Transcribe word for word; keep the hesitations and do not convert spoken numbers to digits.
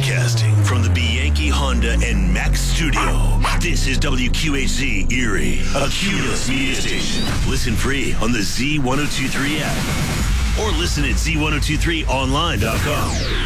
Broadcasting from the Bianchi Honda and Max studio, this is W Q H Z Erie, a Cumulus media station. Listen free on the Z ten twenty-three app or listen at Z ten twenty-three online dot com.